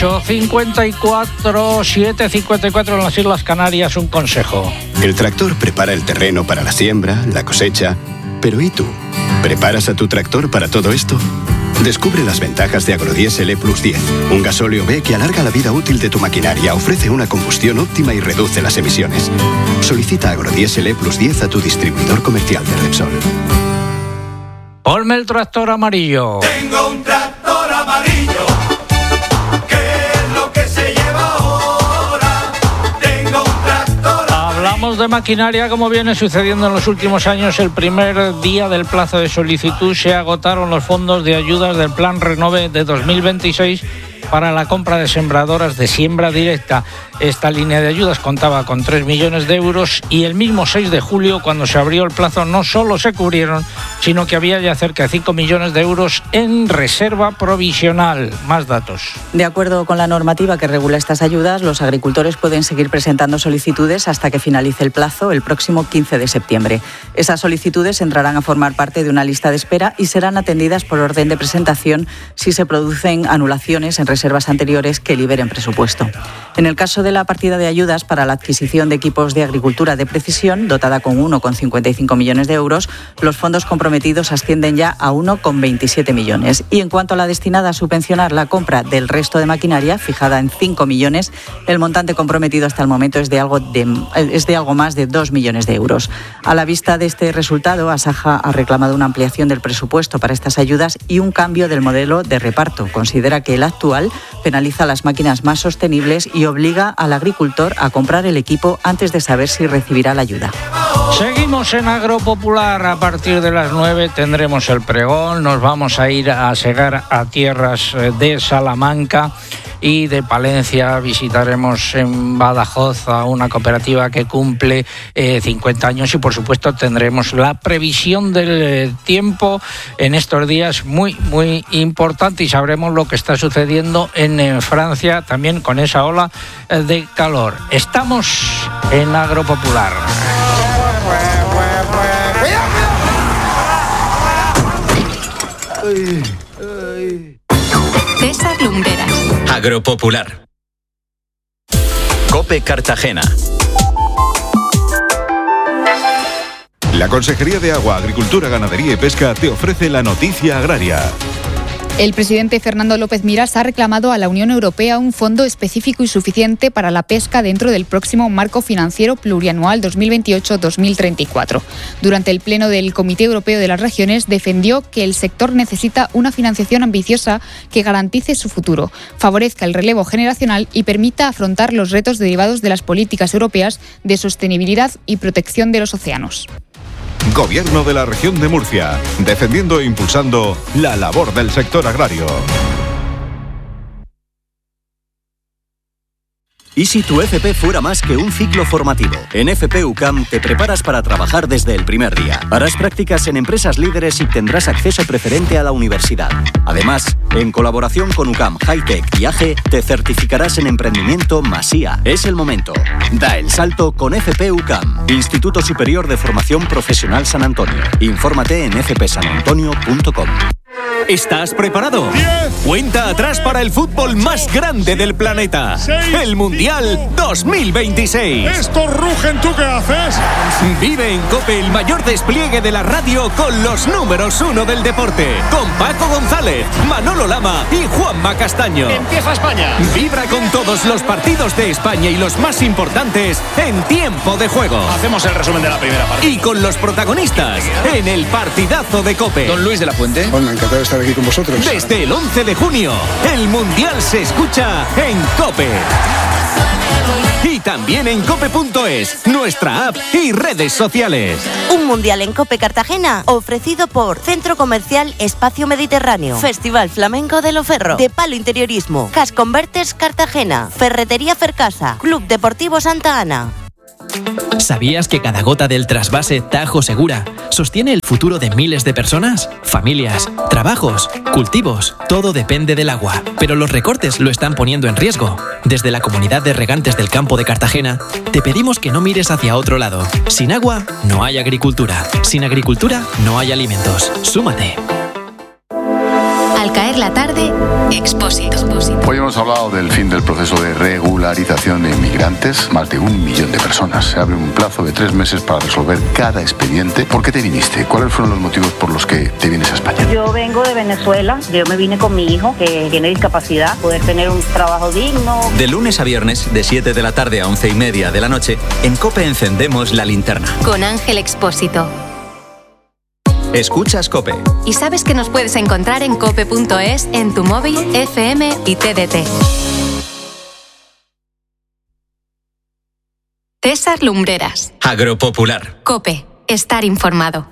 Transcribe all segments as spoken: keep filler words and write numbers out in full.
ocho cincuenta y cuatro, siete cincuenta y cuatro en las Islas Canarias, un consejo. El tractor prepara el terreno para la siembra, la cosecha. Pero ¿y tú? ¿Preparas a tu tractor para todo esto? Descubre las ventajas de Agrodiesel E Plus diez, un gasóleo B que alarga la vida útil de tu maquinaria, ofrece una combustión óptima y reduce las emisiones. Solicita Agrodiesel E Plus diez a tu distribuidor comercial de Repsol. Ponme el tractor amarillo. Tengo un tractor amarillo. ¿Qué es lo que se lleva ahora? Tengo un tractor amarillo. Hablamos de maquinaria, como viene sucediendo en los últimos años. El primer día del plazo de solicitud se agotaron los fondos de ayudas del Plan Renove de dos mil veintiséis para la compra de sembradoras de siembra directa. Esta línea de ayudas contaba con tres millones de euros y el mismo seis de julio, cuando se abrió el plazo, no solo se cubrieron, sino que había ya cerca de cinco millones de euros en reserva provisional. Más datos. De acuerdo con la normativa que regula estas ayudas, los agricultores pueden seguir presentando solicitudes hasta que finalice el plazo el próximo quince de septiembre. Esas solicitudes entrarán a formar parte de una lista de espera y serán atendidas por orden de presentación si se producen anulaciones en reservas anteriores que liberen presupuesto. En el caso de la partida de ayudas para la adquisición de equipos de agricultura de precisión, dotada con uno coma cincuenta y cinco millones de euros, los fondos comprometidos ascienden ya a uno coma veintisiete millones. Y en cuanto a la destinada a subvencionar la compra del resto de maquinaria, fijada en cinco millones, el montante comprometido hasta el momento es de algo, de, es de algo más de dos millones de euros. A la vista de este resultado, Asaja ha reclamado una ampliación del presupuesto para estas ayudas y un cambio del modelo de reparto. Considera que el actual penaliza las máquinas más sostenibles y obliga al agricultor a comprar el equipo antes de saber si recibirá la ayuda. Seguimos en Agropopular. A partir de las nueve tendremos el pregón. Nos vamos a ir a segar a tierras de Salamanca y de Palencia. Visitaremos en Badajoz a una cooperativa que cumple eh, cincuenta años y, por supuesto, tendremos la previsión del tiempo en estos días muy, muy importante, y sabremos lo que está sucediendo en, en Francia también con esa ola eh, de calor. Estamos en Agropopular. Ay, ay. César Lumberas. Agropopular. COPE Cartagena. La Consejería de Agua, Agricultura, Ganadería y Pesca te ofrece la noticia agraria. El presidente Fernando López Miras ha reclamado a la Unión Europea un fondo específico y suficiente para la pesca dentro del próximo marco financiero plurianual dos mil veintiocho dos mil treinta y cuatro. Durante el pleno del Comité Europeo de las Regiones, defendió que el sector necesita una financiación ambiciosa que garantice su futuro, favorezca el relevo generacional y permita afrontar los retos derivados de las políticas europeas de sostenibilidad y protección de los océanos. Gobierno de la Región de Murcia, defendiendo e impulsando la labor del sector agrario. ¿Y si tu F P fuera más que un ciclo formativo? En F P U C A M te preparas para trabajar desde el primer día. Harás prácticas en empresas líderes y tendrás acceso preferente a la universidad. Además, en colaboración con U C A M, Hightech y A G E, te certificarás en emprendimiento más I A. Es el momento. Da el salto con F P U C A M, Instituto Superior de Formación Profesional San Antonio. Infórmate en f p san antonio punto com. ¿Estás preparado? diez. Cuenta atrás para el fútbol más grande del planeta. seis. El Mundial dos mil veintiséis. Estos rugen, ¿tú qué haces? Vive en COPE el mayor despliegue de la radio con los números uno del deporte. Con Paco González, Manolo Lama y Juanma Castaño. Empieza España. Vibra con todos los partidos de España y los más importantes en tiempo de juego. Hacemos el resumen de la primera parte. Y con los protagonistas en el partidazo de COPE. Don Luis de la Fuente. Hola, encantado de estar aquí con vosotros. Desde el once de junio, el Mundial se escucha en COPE. Y también en cope punto es, nuestra app y redes sociales. Un Mundial en COPE Cartagena, ofrecido por Centro Comercial Espacio Mediterráneo, Festival Flamenco de Loferro, De Palo Interiorismo, Casconvertes Cartagena, Ferretería Fercasa, Club Deportivo Santa Ana. ¿Sabías que cada gota del trasvase Tajo Segura sostiene el futuro de miles de personas? Familias, trabajos, cultivos, todo depende del agua. Pero los recortes lo están poniendo en riesgo. Desde la Comunidad de Regantes del Campo de Cartagena, te pedimos que no mires hacia otro lado. Sin agua, no hay agricultura. Sin agricultura, no hay alimentos. Súmate. Al caer la tarde, Expósito. Hoy hemos hablado del fin del proceso de regularización de inmigrantes. Más de un millón de personas. Se abre un plazo de tres meses para resolver cada expediente. ¿Por qué te viniste? ¿Cuáles fueron los motivos por los que te vienes a España? Yo vengo de Venezuela. Yo me vine con mi hijo, que tiene discapacidad, poder tener un trabajo digno. De lunes a viernes, de siete de la tarde a once y media de la noche, en COPE encendemos la linterna. Con Ángel Expósito. Escuchas COPE. Y sabes que nos puedes encontrar en cope punto es, en tu móvil, F M y T D T. César Lumbreras. Agropopular. COPE. Estar informado.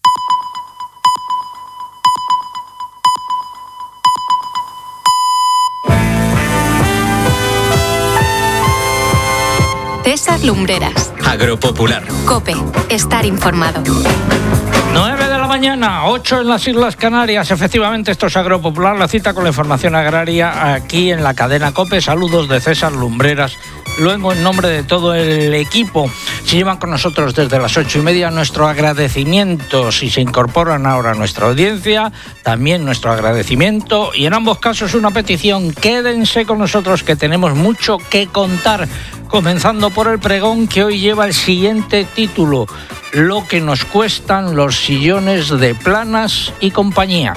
César Lumbreras. Agropopular. COPE. Estar informado. nueve de la mañana, ocho en las Islas Canarias. Efectivamente, esto es Agropopular, la cita con la información agraria aquí en la cadena COPE. Saludos de César Lumbreras. Luego, en nombre de todo el equipo, si llevan con nosotros desde las ocho y media, nuestro agradecimiento. Si se incorporan ahora a nuestra audiencia, también nuestro agradecimiento. Y en ambos casos una petición: quédense con nosotros, que tenemos mucho que contar. Comenzando por el pregón, que hoy lleva el siguiente título: lo que nos cuestan los sillones de Planas y compañía.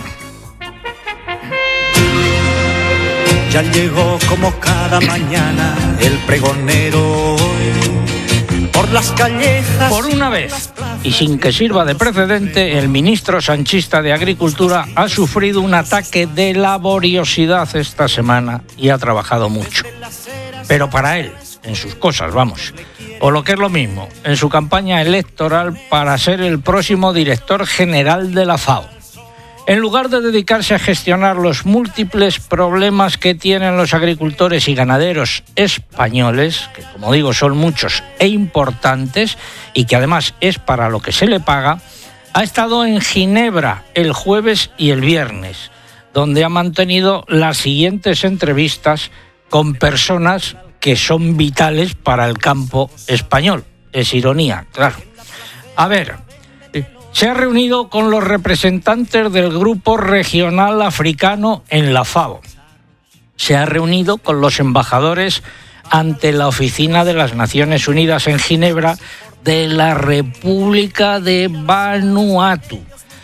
Ya llegó como cada mañana el pregonero por las callejas. Por una vez, y sin que sirva de precedente, el ministro sanchista de Agricultura ha sufrido un ataque de laboriosidad esta semana y ha trabajado mucho. Pero para él, en sus cosas, vamos. O lo que es lo mismo, en su campaña electoral para ser el próximo director general de la FAO. En lugar de dedicarse a gestionar los múltiples problemas que tienen los agricultores y ganaderos españoles, que como digo son muchos e importantes, y que además es para lo que se le paga, ha estado en Ginebra el jueves y el viernes, donde ha mantenido las siguientes entrevistas con personas que son vitales para el campo español. Es ironía, claro. A ver, se ha reunido con los representantes del Grupo Regional Africano en la FAO. Se ha reunido con los embajadores ante la Oficina de las Naciones Unidas en Ginebra de la República de Vanuatu,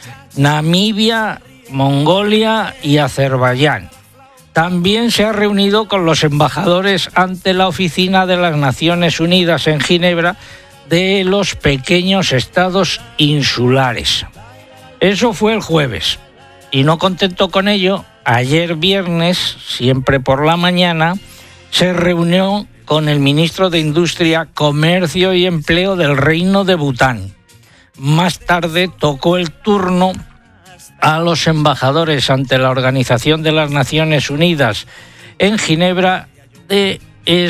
Namibia, Mongolia y Azerbaiyán. También se ha reunido con los embajadores ante la Oficina de las Naciones Unidas en Ginebra de los pequeños estados insulares. Eso fue el jueves. Y no contento con ello, ayer viernes, siempre por la mañana, se reunió con el ministro de Industria, Comercio y Empleo del Reino de Bután. Más tarde tocó el turno a los embajadores ante la Organización de las Naciones Unidas en Ginebra de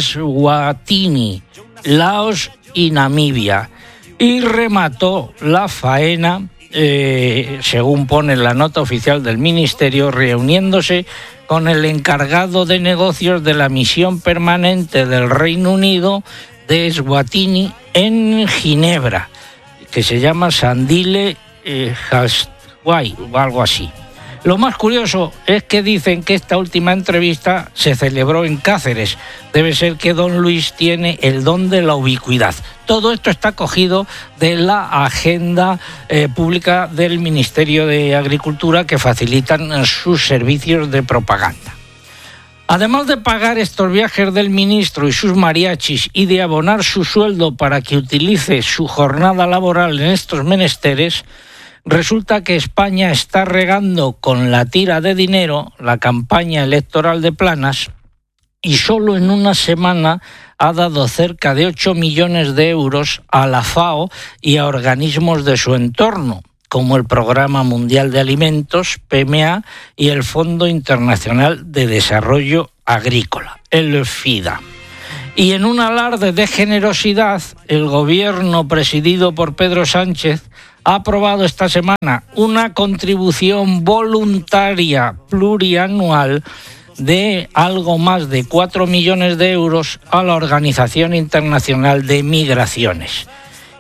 Eswatini, Laos y Namibia, y remató la faena, eh, según pone la nota oficial del Ministerio, reuniéndose con el encargado de negocios de la misión permanente del Reino Unido de Eswatini en Ginebra, que se llama Sandile eh, Hastwai o algo así. Lo más curioso es que dicen que esta última entrevista se celebró en Cáceres. Debe ser que don Luis tiene el don de la ubicuidad. Todo esto está cogido de la agenda eh, pública del Ministerio de Agricultura, que facilitan sus servicios de propaganda. Además de pagar estos viajes del ministro y sus mariachis y de abonar su sueldo para que utilice su jornada laboral en estos menesteres, resulta que España está regando con la tira de dinero la campaña electoral de Planas, y solo en una semana ha dado cerca de ocho millones de euros a la FAO y a organismos de su entorno, como el Programa Mundial de Alimentos, P M A, y el Fondo Internacional de Desarrollo Agrícola, el FIDA. Y en un alarde de generosidad, el gobierno presidido por Pedro Sánchez ha aprobado esta semana una contribución voluntaria plurianual de algo más de cuatro millones de euros a la Organización Internacional de Migraciones.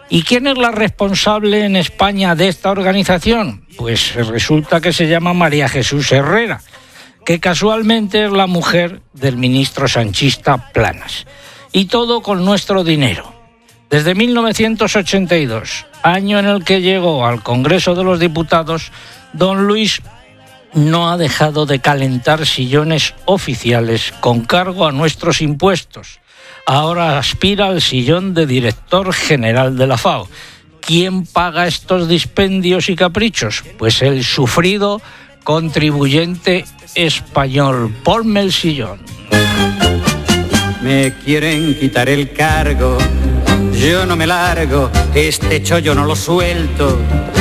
¿Y quién es la responsable en España de esta organización? Pues resulta que se llama María Jesús Herrera, que casualmente es la mujer del ministro sanchista Planas. Y todo con nuestro dinero. Desde mil novecientos ochenta y dos, año en el que llegó al Congreso de los Diputados, don Luis no ha dejado de calentar sillones oficiales con cargo a nuestros impuestos. Ahora aspira al sillón de director general de la FAO. ¿Quién paga estos dispendios y caprichos? Pues el sufrido contribuyente español. Ponme el sillón. Me quieren quitar el cargo, yo no me largo, este chollo no lo suelto.